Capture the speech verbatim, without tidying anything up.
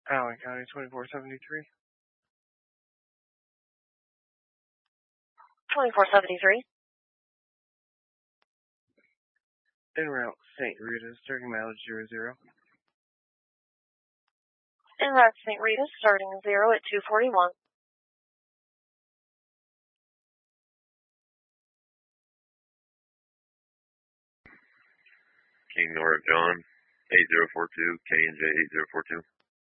Allen County twenty-four seventy-three. twenty-four seventy-three. En route Saint Rita, starting mileage zero zero. En route Saint Rita, starting zero at two forty-one. King Nora John, eight zero four two, K N J eight zero four two.